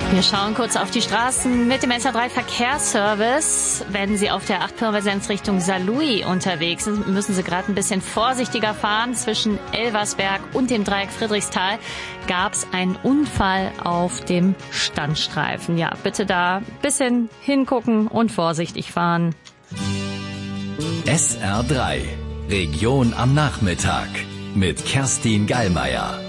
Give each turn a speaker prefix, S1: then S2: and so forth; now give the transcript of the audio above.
S1: Wir schauen kurz auf die Straßen mit dem SR3 Verkehrsservice. Wenn Sie auf der 8-Pirmasens Richtung Saarlouis unterwegs sind, müssen Sie gerade ein bisschen vorsichtiger fahren. Zwischen Elversberg und dem Dreieck Friedrichsthal gab es einen Unfall auf dem Standstreifen. Ja, bitte da ein bisschen hingucken und vorsichtig fahren.
S2: SR3 Region am Nachmittag mit Kerstin Gallmeier.